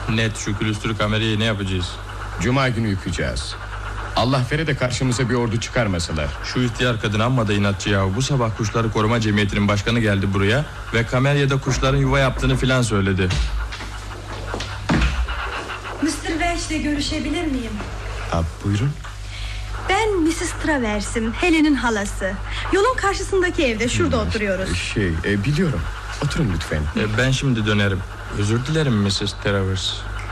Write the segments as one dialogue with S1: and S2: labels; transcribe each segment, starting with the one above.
S1: Net, şu külüstür kamerayı ne yapacağız?
S2: Cuma günü yıkayacağız. Allah vere de karşımıza bir ordu çıkarmasalar.
S1: Şu ihtiyar kadın amma da inatçı ya. Bu sabah Kuşları Koruma Cemiyeti'nin başkanı geldi buraya ve kamelyada kuşların yuva yaptığını filan söyledi.
S3: Mr. Welch'le görüşebilir miyim?
S2: Buyurun.
S3: Ben Mrs. Travers'im, Helen'in halası. Yolun karşısındaki evde, şurada oturuyoruz.
S2: Biliyorum. Oturun lütfen.
S1: Ben şimdi dönerim. Özür dilerim Mrs. Travers.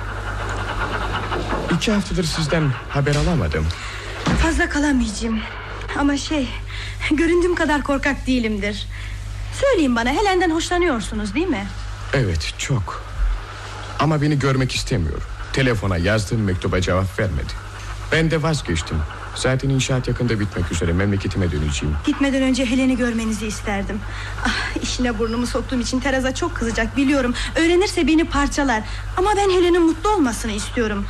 S2: 2 haftadır sizden haber alamadım.
S3: Fazla kalamayacağım. Ama göründüğüm kadar korkak değilimdir. Söyleyin bana, Helen'den hoşlanıyorsunuz değil mi?
S2: Evet, çok. Ama beni görmek istemiyor. Telefona yazdığım mektuba cevap vermedi. Ben de vazgeçtim. Zaten inşaat yakında bitmek üzere, memleketime döneceğim.
S3: Gitmeden önce Helen'i görmenizi isterdim. İşine burnumu soktuğum için Teresa çok kızacak biliyorum. Öğrenirse beni parçalar. Ama ben Helen'in mutlu olmasını istiyorum.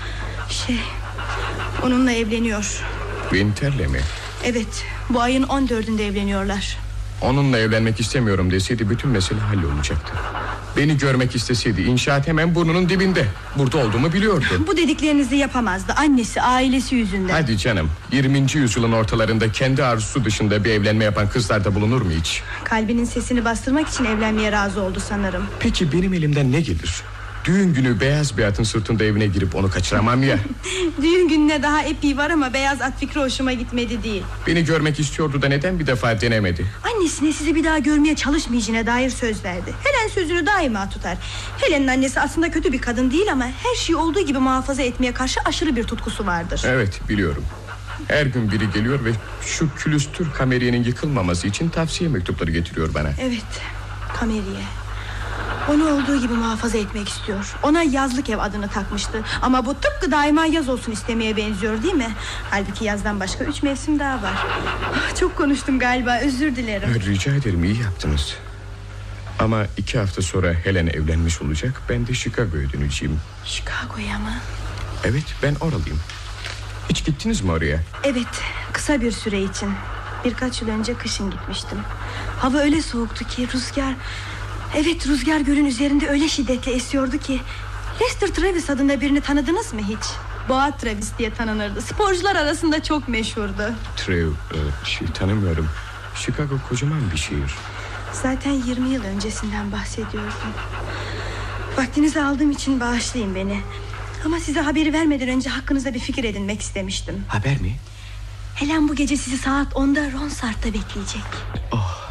S3: Onunla evleniyor.
S2: Winter'le mi?
S3: Evet, bu ayın 14'ünde evleniyorlar.
S2: Onunla evlenmek istemiyorum deseydi bütün mesele hallolacaktı. Beni görmek isteseydi inşaat hemen burnunun dibinde. Burada olduğumu biliyordu.
S3: Bu dediklerinizi yapamazdı. Annesi, ailesi yüzünden.
S2: Hadi canım, 20. yüzyılın ortalarında kendi arzusu dışında bir evlenme yapan kızlar da bulunur mu hiç?
S3: Kalbinin sesini bastırmak için evlenmeye razı oldu sanırım.
S2: Peki benim elimden ne gelir? Düğün günü beyaz bir atın sırtında evine girip onu kaçıramam ya.
S3: Düğün gününe daha epey var ama beyaz at fikri hoşuma gitmedi değil.
S2: Beni görmek istiyordu da neden bir defa denemedi?
S3: Annesine sizi bir daha görmeye çalışmayacağına dair söz verdi. Helen sözünü daima tutar. Helen'in annesi aslında kötü bir kadın değil ama her şeyi olduğu gibi muhafaza etmeye karşı aşırı bir tutkusu vardır.
S2: Evet, biliyorum. Her gün biri geliyor ve şu külüstür kameriyenin yıkılmaması için tavsiye mektupları getiriyor bana.
S3: Evet, kameriye. Onu olduğu gibi muhafaza etmek istiyor. Ona yazlık ev adını takmıştı. Ama bu tıpkı daima yaz olsun istemeye benziyor değil mi? Halbuki yazdan başka 3 mevsim daha var. Çok konuştum galiba, özür dilerim.
S2: Rica ederim, iyi yaptınız. Ama 2 hafta sonra Helen evlenmiş olacak. Ben de Chicago'ya döneceğim.
S3: Chicago'ya mı?
S2: Evet, ben oralıyım. Hiç gittiniz mi oraya?
S3: Evet, kısa bir süre için. Birkaç yıl önce kışın gitmiştim. Hava öyle soğuktu ki rüzgar... Evet, rüzgar gölün üzerinde öyle şiddetle esiyordu ki... Lester Travis adında birini tanıdınız mı hiç? Boğa Travis diye tanınırdı. Sporcular arasında çok meşhurdu.
S2: Tanımıyorum. Chicago kocaman bir şehir.
S3: Zaten 20 yıl öncesinden bahsediyordum. Vaktinizi aldığım için bağışlayın beni. Ama size haberi vermeden önce hakkınızda bir fikir edinmek istemiştim.
S2: Haber mi?
S3: Helen bu gece sizi saat 10'da Ronsard'da bekleyecek.
S2: Oh,